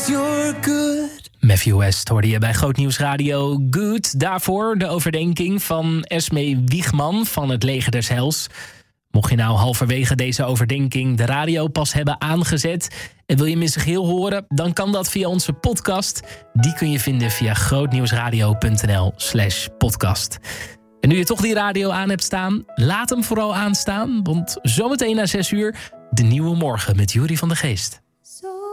you're good. Matthew West hoorde je bij Groot Nieuws Radio Good. Daarvoor de overdenking van Esmee Wiegman van het Leger des Heils. Mocht je nou halverwege deze overdenking de radio pas hebben aangezet en wil je hem in zijn geheel horen, dan kan dat via onze podcast. Die kun je vinden via grootnieuwsradio.nl/podcast. En nu je toch die radio aan hebt staan, laat hem vooral aanstaan, want zometeen na 6 uur de Nieuwe Morgen met Jury van de Geest.